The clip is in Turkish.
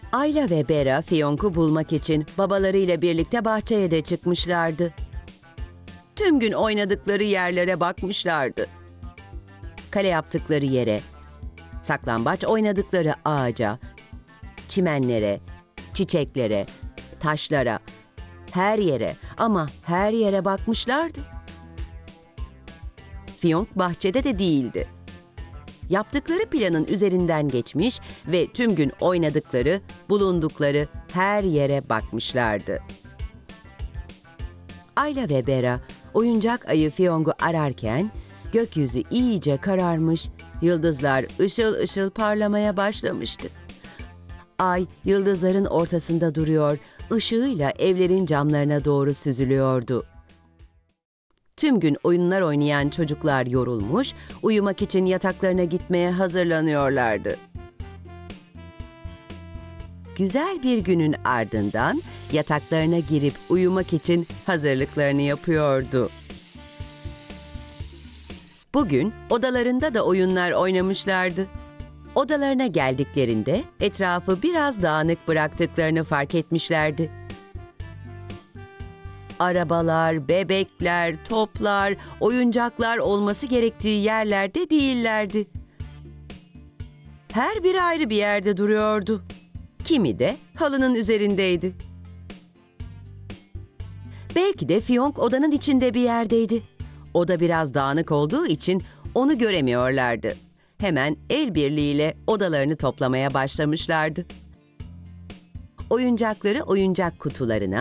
Ayla ve Bera Fiyonk'u bulmak için babalarıyla birlikte bahçeye de çıkmışlardı. Tüm gün oynadıkları yerlere bakmışlardı. Kale yaptıkları yere, saklambaç oynadıkları ağaca, çimenlere, çiçeklere, taşlara, her yere ama her yere bakmışlardı. Fiyonk bahçede de değildi. Yaptıkları planın üzerinden geçmiş ve tüm gün oynadıkları, bulundukları her yere bakmışlardı. Ayla ve Bera oyuncak ayı Fiyonk'u ararken gökyüzü iyice kararmış, yıldızlar ışıl ışıl parlamaya başlamıştı. Ay yıldızların ortasında duruyor, ışığıyla evlerin camlarına doğru süzülüyordu. Tüm gün oyunlar oynayan çocuklar yorulmuş, uyumak için yataklarına gitmeye hazırlanıyorlardı. Güzel bir günün ardından yataklarına girip uyumak için hazırlıklarını yapıyordu. Bugün odalarında da oyunlar oynamışlardı. Odalarına geldiklerinde etrafı biraz dağınık bıraktıklarını fark etmişlerdi. Arabalar, bebekler, toplar, oyuncaklar olması gerektiği yerlerde değillerdi. Her biri ayrı bir yerde duruyordu. Kimi de halının üzerindeydi. Belki de Fiyonk odanın içinde bir yerdeydi. Oda biraz dağınık olduğu için onu göremiyorlardı. Hemen el birliğiyle odalarını toplamaya başlamışlardı. Oyuncakları oyuncak kutularına,